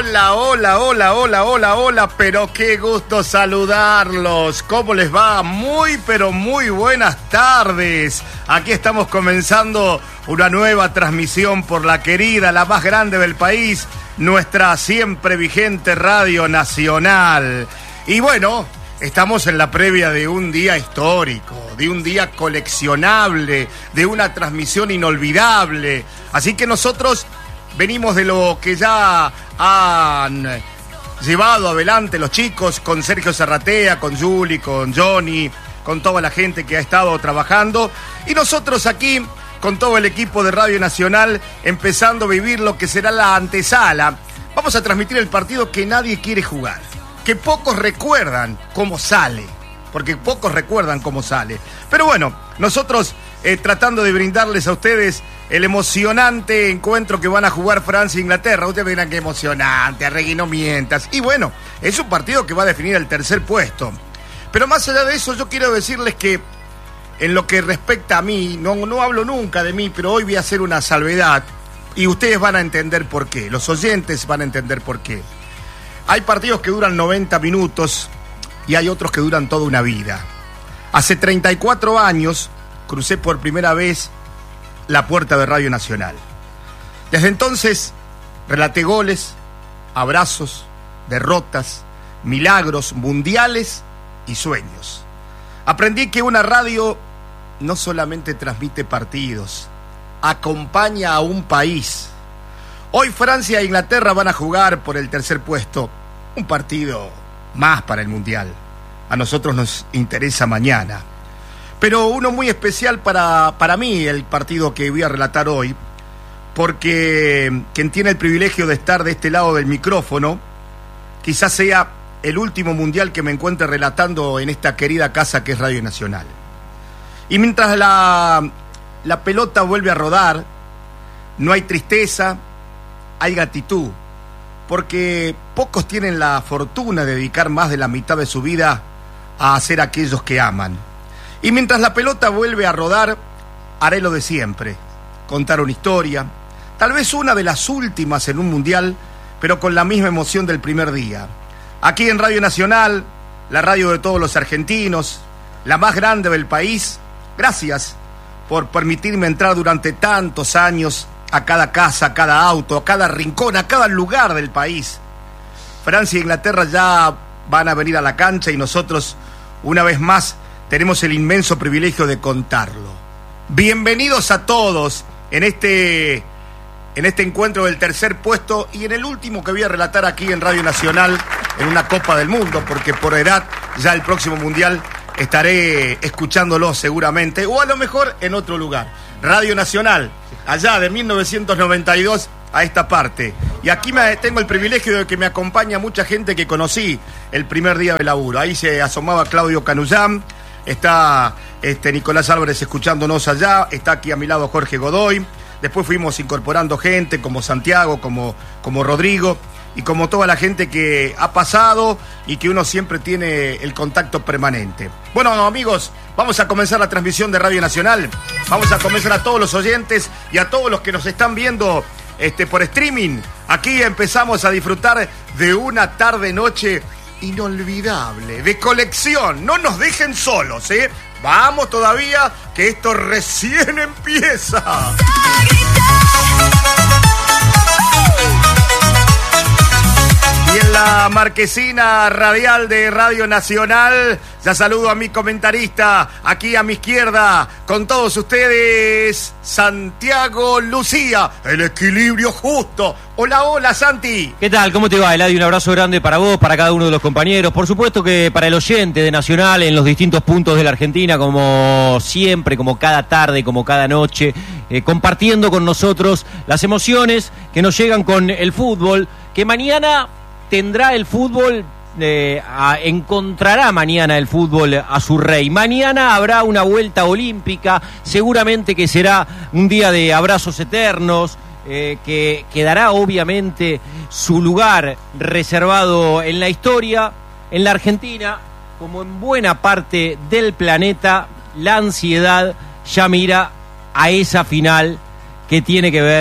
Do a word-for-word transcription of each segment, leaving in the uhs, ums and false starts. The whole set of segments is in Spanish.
Hola, hola, hola, hola, hola, hola, pero qué gusto saludarlos. ¿Cómo les va? Muy, pero muy buenas tardes. Aquí estamos comenzando una nueva transmisión por la querida, la más grande del país, nuestra siempre vigente Radio Nacional. Y bueno, estamos en la previa de un día histórico, de un día coleccionable, de una transmisión inolvidable. Así que nosotros venimos de lo que ya han llevado adelante los chicos con Sergio Serratea, con Juli, con Johnny, con toda la gente que ha estado trabajando. Y nosotros aquí, con todo el equipo de Radio Nacional, empezando a vivir lo que será la antesala. Vamos a transmitir el partido que nadie quiere jugar, que pocos recuerdan cómo sale, porque pocos recuerdan cómo sale. Pero bueno, nosotros eh, tratando de brindarles a ustedes el emocionante encuentro que van a jugar Francia e Inglaterra. Ustedes dirán que emocionante, Arregui, no mientas. Y bueno, es un partido que va a definir el tercer puesto. Pero más allá de eso, yo quiero decirles que en lo que respecta a mí, no, no hablo nunca de mí, pero hoy voy a hacer una salvedad y ustedes van a entender por qué, los oyentes van a entender por qué. Hay partidos que duran noventa minutos y hay otros que duran toda una vida. Hace treinta y cuatro años crucé por primera vez la puerta de Radio Nacional. Desde entonces relaté goles, abrazos, derrotas, milagros, mundiales y sueños. Aprendí que una radio no solamente transmite partidos, acompaña a un país. Hoy Francia e Inglaterra van a jugar por el tercer puesto, un partido más para el Mundial. A nosotros nos interesa mañana. Pero uno muy especial para, para mí, el partido que voy a relatar hoy, porque quien tiene el privilegio de estar de este lado del micrófono, quizás sea el último Mundial que me encuentre relatando en esta querida casa que es Radio Nacional. Y mientras la, la pelota vuelve a rodar, no hay tristeza, hay gratitud, porque pocos tienen la fortuna de dedicar más de la mitad de su vida a hacer aquellos que aman. Y mientras la pelota vuelve a rodar, haré lo de siempre, contar una historia, tal vez una de las últimas en un mundial, pero con la misma emoción del primer día. Aquí en Radio Nacional, la radio de todos los argentinos, la más grande del país, gracias por permitirme entrar durante tantos años a cada casa, a cada auto, a cada rincón, a cada lugar del país. Francia e Inglaterra ya van a venir a la cancha y nosotros, una vez más, tenemos el inmenso privilegio de contarlo. Bienvenidos a todos en este, en este encuentro del tercer puesto y en el último que voy a relatar aquí en Radio Nacional, en una Copa del Mundo, porque por edad ya el próximo Mundial estaré escuchándolo seguramente, o a lo mejor en otro lugar. Radio Nacional, allá de mil novecientos noventa y dos a esta parte. Y aquí me, tengo el privilegio de que me acompaña mucha gente que conocí el primer día de laburo. Ahí se asomaba Claudio Canullán, está este, Nicolás Álvarez escuchándonos allá, está aquí a mi lado Jorge Godoy. Después fuimos incorporando gente como Santiago, como, como Rodrigo y como toda la gente que ha pasado y que uno siempre tiene el contacto permanente. Bueno, amigos, vamos a comenzar la transmisión de Radio Nacional. Vamos a comenzar a todos los oyentes y a todos los que nos están viendo este, por streaming. Aquí empezamos a disfrutar de una tarde-noche inolvidable, de colección. No nos dejen solos, ¿eh? Vamos todavía, que esto recién empieza. Y en la marquesina radial de Radio Nacional, ya saludo a mi comentarista, aquí a mi izquierda, con todos ustedes, Santiago Lucía, el equilibrio justo. Hola, hola, Santi. ¿Qué tal? ¿Cómo te va, Eladio? Un abrazo grande para vos, para cada uno de los compañeros. Por supuesto que para el oyente de Nacional en los distintos puntos de la Argentina, como siempre, como cada tarde, como cada noche, eh, compartiendo con nosotros las emociones que nos llegan con el fútbol, que mañana tendrá el fútbol, eh, a, encontrará mañana el fútbol a su rey. Mañana habrá una vuelta olímpica, seguramente que será un día de abrazos eternos, eh, que quedará obviamente su lugar reservado en la historia. En la Argentina, como en buena parte del planeta, la ansiedad ya mira a esa final que tiene que ver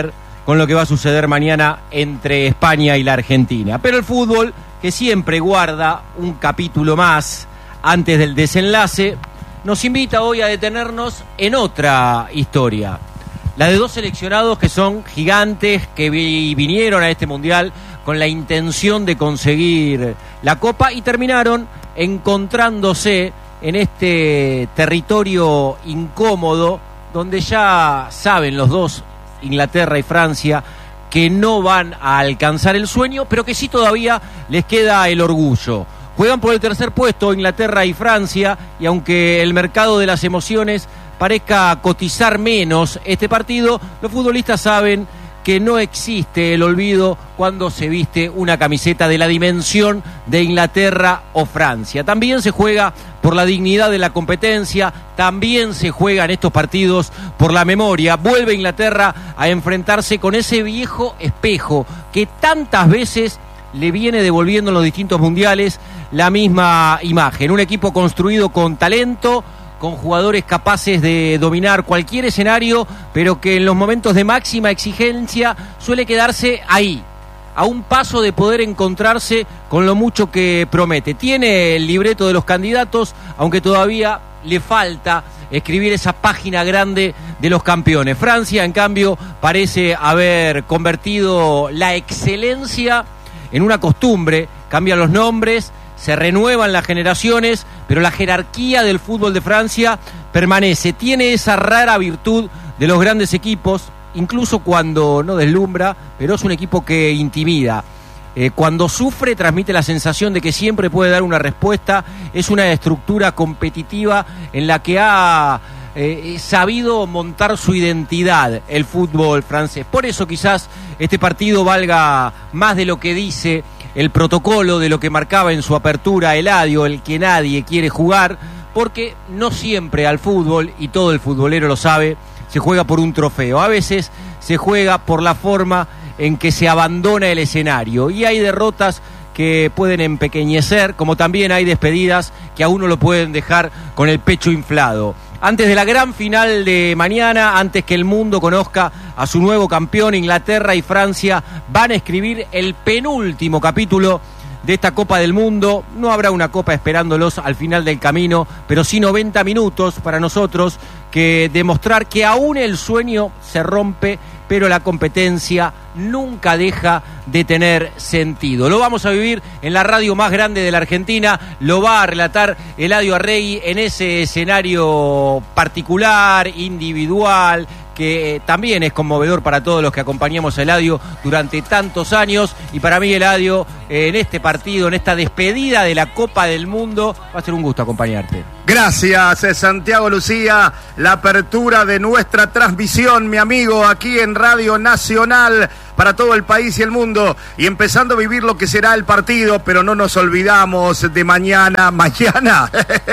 con lo que va a suceder mañana entre España y la Argentina. Pero el fútbol, que siempre guarda un capítulo más antes del desenlace, nos invita hoy a detenernos en otra historia. La de dos seleccionados que son gigantes, que vi- vinieron a este mundial con la intención de conseguir la Copa y terminaron encontrándose en este territorio incómodo, donde ya saben los dos, Inglaterra y Francia, que no van a alcanzar el sueño, pero que sí todavía les queda el orgullo. Juegan por el tercer puesto Inglaterra y Francia, y aunque el mercado de las emociones parezca cotizar menos este partido, los futbolistas saben que no existe el olvido cuando se viste una camiseta de la dimensión de Inglaterra o Francia. También se juega por la dignidad de la competencia, también se juega en estos partidos por la memoria. Vuelve Inglaterra a enfrentarse con ese viejo espejo que tantas veces le viene devolviendo en los distintos mundiales la misma imagen. Un equipo construido con talento, con jugadores capaces de dominar cualquier escenario, pero que en los momentos de máxima exigencia suele quedarse ahí, a un paso de poder encontrarse con lo mucho que promete. Tiene el libreto de los candidatos, aunque todavía le falta escribir esa página grande de los campeones. Francia, en cambio, parece haber convertido la excelencia en una costumbre, cambian los nombres, se renuevan las generaciones, pero la jerarquía del fútbol de Francia permanece. Tiene esa rara virtud de los grandes equipos, incluso cuando no deslumbra, pero es un equipo que intimida. Eh, cuando sufre, transmite la sensación de que siempre puede dar una respuesta. Es una estructura competitiva en la que ha eh, sabido montar su identidad el fútbol francés. Por eso quizás este partido valga más de lo que dice el protocolo, de lo que marcaba en su apertura Eladio, el que nadie quiere jugar, porque no siempre al fútbol, y todo el futbolero lo sabe, se juega por un trofeo. A veces se juega por la forma en que se abandona el escenario, y hay derrotas que pueden empequeñecer, como también hay despedidas que a uno lo pueden dejar con el pecho inflado. Antes de la gran final de mañana, antes que el mundo conozca a su nuevo campeón, Inglaterra y Francia van a escribir el penúltimo capítulo de esta Copa del Mundo. No habrá una copa esperándolos al final del camino, pero sí noventa minutos para nosotros, que demostrar que aún el sueño se rompe, pero la competencia nunca deja de tener sentido. Lo vamos a vivir en la radio más grande de la Argentina, lo va a relatar Eladio Arregui en ese escenario particular, individual, que también es conmovedor para todos los que acompañamos a Eladio durante tantos años, y para mí, Eladio, en este partido, en esta despedida de la Copa del Mundo, va a ser un gusto acompañarte. Gracias, Santiago Lucía. La apertura de nuestra transmisión, mi amigo, aquí en Radio Nacional, para todo el país y el mundo, y empezando a vivir lo que será el partido, pero no nos olvidamos de mañana. Mañana,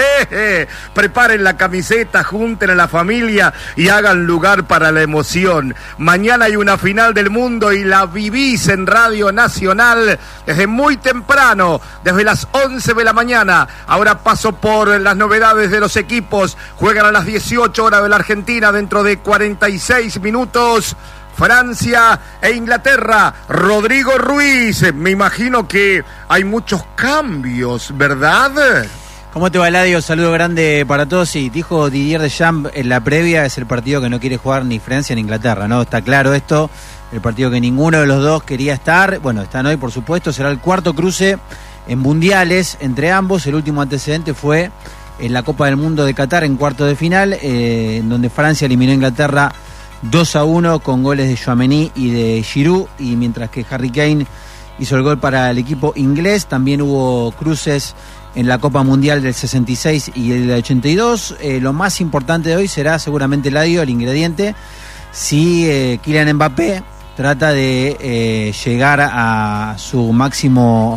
preparen la camiseta, junten a la familia y hagan lugar para la emoción. Mañana hay una final del mundo y la vivís en Radio Nacional desde muy temprano, desde las once de la mañana. Ahora paso por las novedades de los equipos. Juegan a las dieciocho horas de la Argentina, dentro de cuarenta y seis minutos. Francia e Inglaterra. Rodrigo Ruiz, me imagino que hay muchos cambios, ¿verdad? ¿Cómo te va, Eladio? Saludo grande para todos. Sí, dijo Didier Deschamps en la previa, es el partido que no quiere jugar ni Francia ni Inglaterra, ¿no? Está claro esto, el partido que ninguno de los dos quería estar. Bueno, están hoy, por supuesto, será el cuarto cruce en mundiales entre ambos. El último antecedente fue en la Copa del Mundo de Qatar, en cuarto de final, eh, en donde Francia eliminó a Inglaterra dos a uno con goles de Tchouaméni y de Giroud, y mientras que Harry Kane hizo el gol para el equipo inglés. También hubo cruces en la Copa Mundial del sesenta y seis y el ochenta y dos. Eh, lo más importante de hoy será seguramente el Eladio, el ingrediente, si eh, Kylian Mbappé trata de eh, llegar a su máximo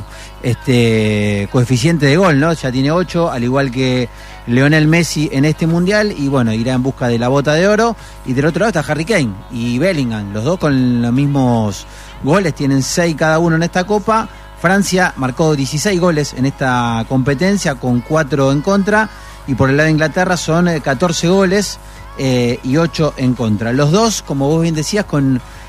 este coeficiente de gol, ¿no? Ya tiene ocho, al igual que Lionel Messi en este mundial, y bueno, irá en busca de la bota de oro. Y del otro lado está Harry Kane y Bellingham, los dos con los mismos goles, tienen seis cada uno en esta Copa. Francia marcó dieciséis goles en esta competencia, con cuatro en contra, y por el lado de Inglaterra son catorce goles eh, y ocho en contra. Los dos, como vos bien decías, con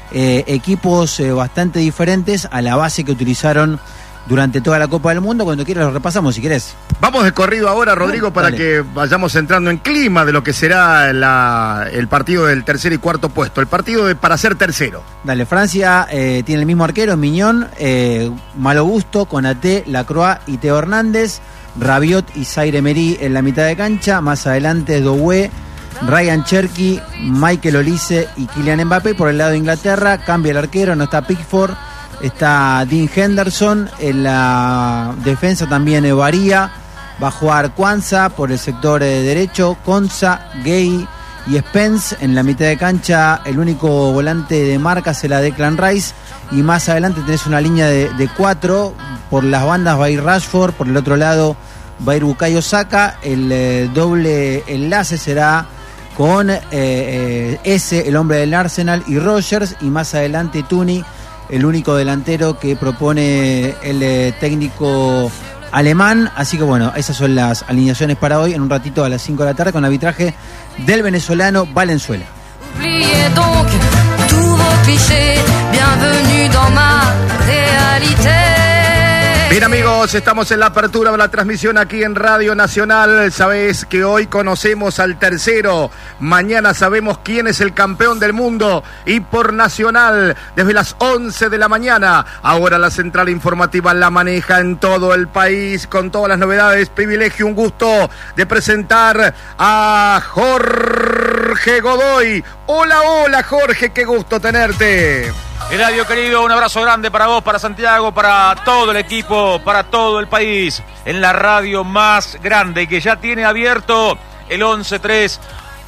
eh, equipos eh, bastante diferentes a la base que utilizaron durante toda la Copa del Mundo. Cuando quieras lo repasamos, si querés. Vamos de corrido ahora, Rodrigo, para Dale. que vayamos entrando en clima de lo que será la, el partido del tercer y cuarto puesto, el partido de, para ser tercero. Dale, Francia eh, tiene el mismo arquero, Miñón, eh, Malo Gusto, Konaté, Lacroix y Teo Hernández, Rabiot y Zaire Emery en la mitad de cancha, más adelante Doué, Ryan Cherky, Michael Olise y Kylian Mbappé. Por el lado de Inglaterra cambia el arquero, no está Pickford, está Dean Henderson. En la defensa también eh, varía, va a jugar Kwanza por el sector eh, derecho, Konsa, Gay y Spence. En la mitad de cancha el único volante de marca será Declan Rice, y más adelante tenés una línea de, de cuatro. Por las bandas va a ir Rashford, por el otro lado va a ir Bukayo Saka. El eh, doble enlace será con eh, eh, ese, el hombre del Arsenal, y Rogers, y más adelante Tuni, el único delantero que propone el eh, técnico alemán. Así que bueno, esas son las alineaciones para hoy. En un ratito a las cinco de la tarde con arbitraje del venezolano Valenzuela. Oubliez donc tous vos clichés, bienvenue dans ma réalité. Bien, amigos, estamos en la apertura de la transmisión aquí en Radio Nacional. Sabés que hoy conocemos al tercero, mañana sabemos quién es el campeón del mundo, y por Nacional desde las once de la mañana. Ahora la central informativa la maneja en todo el país con todas las novedades. Privilegio, un gusto de presentar a Jorge Godoy. Hola, hola Jorge, qué gusto tenerte. Eladio querido, un abrazo grande para vos, para Santiago, para todo el equipo, para todo el país, en la radio más grande, que ya tiene abierto el once tres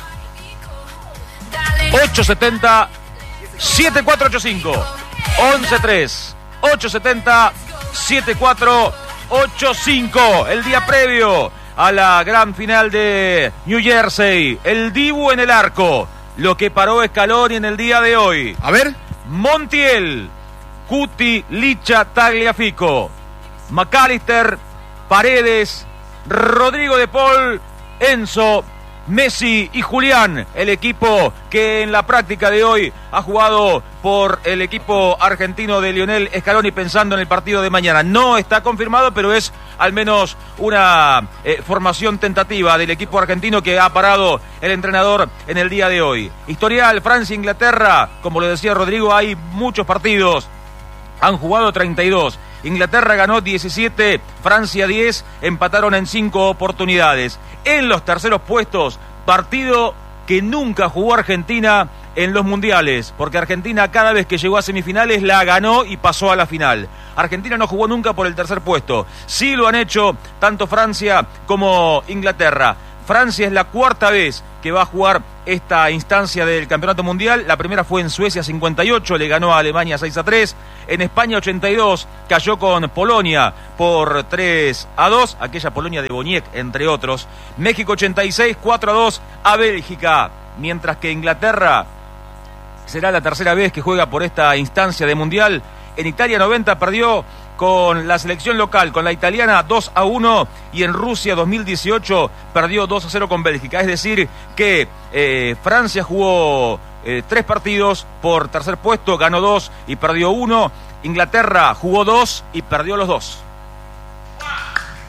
ocho siete cero siete cuatro ocho cinco. once tres ocho siete cero siete cuatro ocho cinco. El día previo a la gran final de New Jersey, el Dibu en el arco, lo que paró Scaloni en el día de hoy. A ver. Montiel, Cuti, Licha, Tagliafico, McAllister, Paredes, Rodrigo de Paul, Enzo, Messi y Julián, el equipo que en la práctica de hoy ha jugado por el equipo argentino de Lionel Scaloni, pensando en el partido de mañana. No está confirmado, pero es al menos una eh, formación tentativa del equipo argentino que ha parado el entrenador en el día de hoy. Historial, Francia-Inglaterra, como lo decía Rodrigo, hay muchos partidos, han jugado treinta y dos. Inglaterra ganó diecisiete, Francia diez, empataron en cinco oportunidades. En los terceros puestos, partido que nunca jugó Argentina en los mundiales, porque Argentina cada vez que llegó a semifinales la ganó y pasó a la final. Argentina no jugó nunca por el tercer puesto. Sí lo han hecho tanto Francia como Inglaterra. Francia es la cuarta vez que va a jugar esta instancia del Campeonato Mundial. La primera fue en Suecia cincuenta y ocho, le ganó a Alemania seis a tres. En España ochenta y dos, cayó con Polonia por tres a dos, aquella Polonia de Boniek, entre otros. México ochenta y seis, cuatro a dos a Bélgica. Mientras que Inglaterra será la tercera vez que juega por esta instancia de Mundial. En Italia noventa perdió con la selección local, con la italiana dos a uno, y en Rusia dos mil dieciocho perdió dos a cero con Bélgica. Es decir que eh, Francia jugó eh, tres partidos por tercer puesto, ganó dos y perdió uno. Inglaterra jugó dos y perdió los dos.